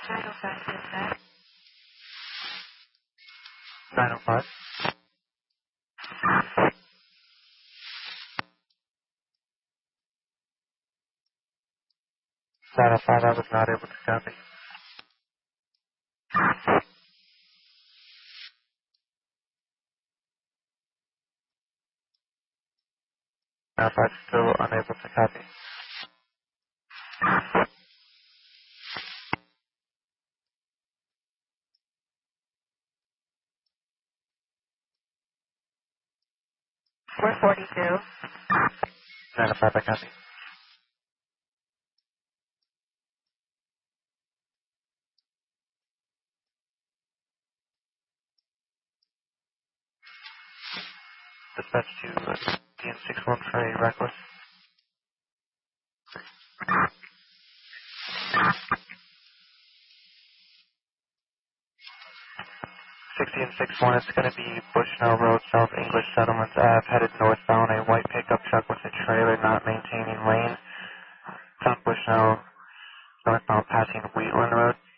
905 dispatch. 905. 905, I was not able to copy. 905, still unable to copy. 442. 905, I copy. Dispatch to DN61 for a reckless. 60 and 61, it's going to be Bushnell Road, South English Settlements Ave, headed northbound. A white pickup truck with a trailer not maintaining lane. South Bushnell, northbound passing Wheatland Road.